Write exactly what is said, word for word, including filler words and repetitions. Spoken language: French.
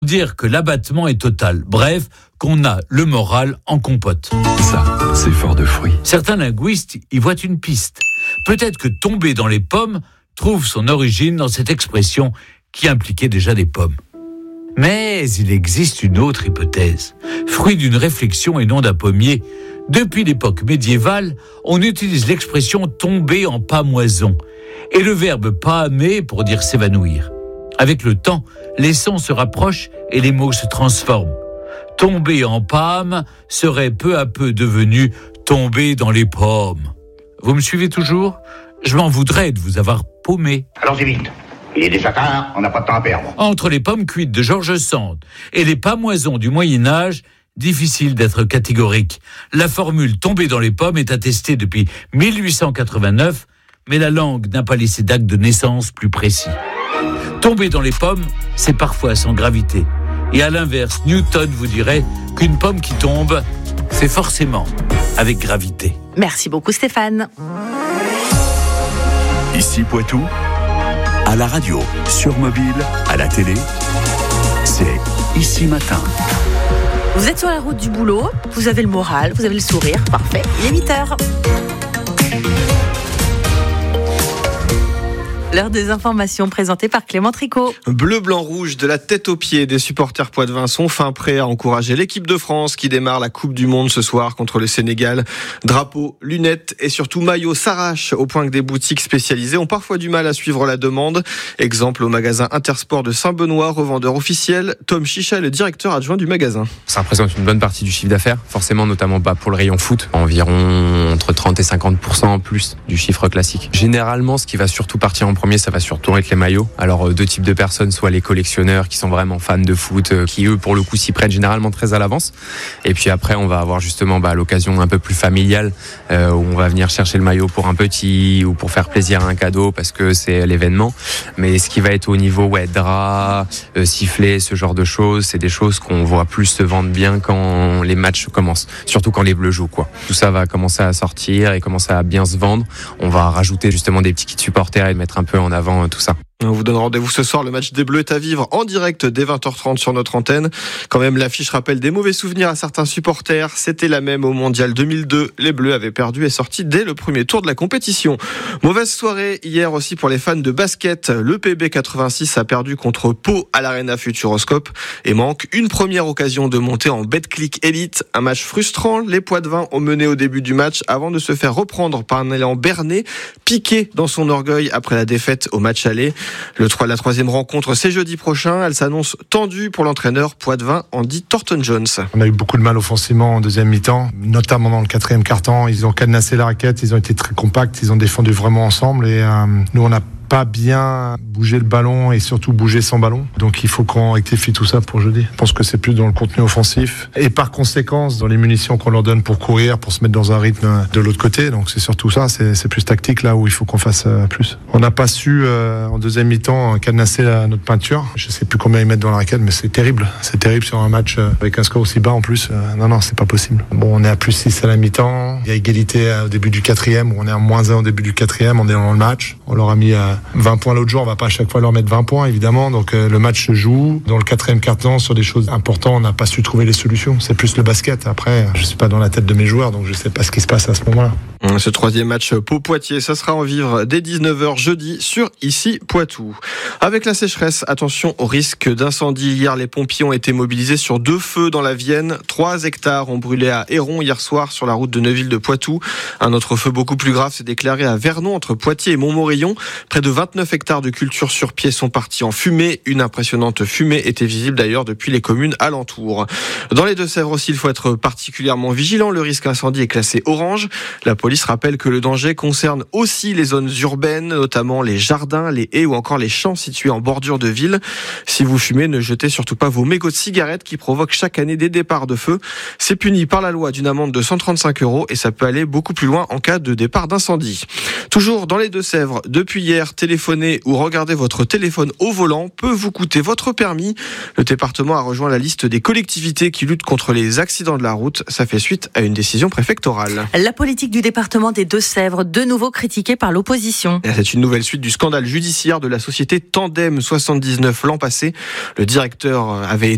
dire que l'abattement est total. Bref, qu'on a le moral en compote. Ça, c'est fort de fruits. Certains linguistes y voient une piste. Peut-être que tomber dans les pommes trouve son origine dans cette expression qui impliquait déjà des pommes. Mais il existe une autre hypothèse, fruit d'une réflexion et non d'un pommier. Depuis l'époque médiévale, on utilise l'expression « tomber en pâmoison » et le verbe « pâmer » pour dire s'évanouir. Avec le temps, les sons se rapprochent et les mots se transforment. Tomber en pâme serait peu à peu devenu tomber dans les pommes. Vous me suivez toujours ? Je m'en voudrais de vous avoir paumé. Allons-y vite. Il est déjà tard, on n'a pas de temps à perdre. Entre les pommes cuites de George Sand et les pâmoisons du Moyen-Âge, difficile d'être catégorique. La formule « tomber dans les pommes » est attestée depuis mille huit cent quatre-vingt-neuf, mais la langue n'a pas laissé d'acte de naissance plus précis. Tomber dans les pommes, c'est parfois sans gravité. Et à l'inverse, Newton vous dirait qu'une pomme qui tombe, c'est forcément avec gravité. Merci beaucoup Stéphane. Ici Poitou, à la radio, sur mobile, à la télé, c'est Ici Matin. Vous êtes sur la route du boulot, vous avez le moral, vous avez le sourire, parfait, il est huit heures. L'heure des informations présentées par Clément Tricot. Bleu, blanc, rouge, de la tête aux pieds des supporters poitevins sont fin prêts à encourager l'équipe de France qui démarre la Coupe du Monde ce soir contre le Sénégal. Drapeaux, lunettes et surtout maillots s'arrachent au point que des boutiques spécialisées ont parfois du mal à suivre la demande. Exemple au magasin Intersport de Saint-Benoît, revendeur officiel. Tom Chicha est le directeur adjoint du magasin. Ça représente une bonne partie du chiffre d'affaires, forcément notamment bah, pour le rayon foot, environ entre trente et cinquante pour cent en plus du chiffre classique. Généralement, ce qui va surtout partir en premier, ça va surtout être les maillots. Alors deux types de personnes, soit les collectionneurs qui sont vraiment fans de foot, qui eux pour le coup s'y prennent généralement très à l'avance. Et puis après on va avoir justement bah, l'occasion un peu plus familiale euh, où on va venir chercher le maillot pour un petit ou pour faire plaisir à un cadeau parce que c'est l'événement. Mais ce qui va être au niveau ouais, drap, euh, sifflet, ce genre de choses, c'est des choses qu'on voit plus se vendre bien quand les matchs commencent. Surtout quand les Bleus jouent quoi. Tout ça va commencer à sortir et commencer à bien se vendre. On va rajouter justement des petits kits supporters et mettre un peu en avant tout ça. On vous donne rendez-vous ce soir, le match des Bleus est à vivre en direct dès vingt heures trente sur notre antenne. Quand même, l'affiche rappelle des mauvais souvenirs à certains supporters. C'était la même au Mondial deux mille deux. Les Bleus avaient perdu et sorti dès le premier tour de la compétition. Mauvaise soirée hier aussi pour les fans de basket. Le P B quatre-vingt-six a perdu contre Pau à l'Arena Futuroscope et manque une première occasion de monter en Betclic Elite. Un match frustrant. Les Poitevins ont mené au début du match avant de se faire reprendre par un élan berné, piqué dans son orgueil après la défaite au match aller. Le, la troisième rencontre, c'est jeudi prochain. Elle s'annonce tendue pour l'entraîneur poitevin Andy Thornton-Jones. On a eu beaucoup de mal offensivement en deuxième mi-temps, notamment dans le quatrième quart-temps. Ils ont cadenassé la raquette, ils ont été très compacts, ils ont défendu vraiment ensemble. Et euh, nous, on a pas bien bouger le ballon et surtout bouger sans ballon. Donc il faut qu'on rectifie tout ça pour jeudi. Je pense que c'est plus dans le contenu offensif et par conséquence dans les munitions qu'on leur donne pour courir, pour se mettre dans un rythme de l'autre côté. Donc c'est surtout ça, c'est, c'est plus tactique là où il faut qu'on fasse plus. On n'a pas su euh, en deuxième mi-temps cadenasser la, notre peinture. Je sais plus combien ils mettent dans la raquette, mais c'est terrible. C'est terrible sur un match euh, avec un score aussi bas en plus. Euh, non, non, c'est pas possible. Bon, on est à plus six à la mi-temps. Il y a égalité au début du quatrième, où on est à moins un au début du quatrième. On est dans le match. On leur a mis euh, vingt points l'autre jour, on va pas à chaque fois leur mettre vingt points évidemment, donc euh, le match se joue. Dans le quatrième quart-temps, sur des choses importantes, on n'a pas su trouver les solutions. C'est plus le basket. Après, je suis pas dans la tête de mes joueurs, donc je sais pas ce qui se passe à ce moment-là. Ce troisième match Pau-Poitiers, ça sera en vivre dès dix-neuf heures jeudi sur Ici Poitou. Avec la sécheresse, attention au risque d'incendie. Hier, les pompiers ont été mobilisés sur deux feux dans la Vienne. Trois hectares ont brûlé à Héron hier soir sur la route de Neuville de Poitou. Un autre feu beaucoup plus grave s'est déclaré à Vernon entre Poitiers et Montmorillon. Près de vingt-neuf hectares de culture sur pied sont partis en fumée. Une impressionnante fumée était visible d'ailleurs depuis les communes alentours. Dans les Deux-Sèvres aussi, il faut être particulièrement vigilant. Le risque incendie est classé orange. La police rappelle que le danger concerne aussi les zones urbaines, notamment les jardins, les haies ou encore les champs situés en bordure de ville. Si vous fumez, ne jetez surtout pas vos mégots de cigarettes qui provoquent chaque année des départs de feu. C'est puni par la loi d'une amende de cent trente-cinq euros et ça peut aller beaucoup plus loin en cas de départ d'incendie. Toujours dans les Deux-Sèvres, depuis hier, téléphoner ou regarder votre téléphone au volant peut vous coûter votre permis. Le département a rejoint la liste des collectivités qui luttent contre les accidents de la route. Ça fait suite à une décision préfectorale. La politique du département des Deux-Sèvres, de nouveau critiquée par l'opposition. C'est une nouvelle suite du scandale judiciaire de la société Tandem soixante-dix-neuf l'an passé. Le directeur avait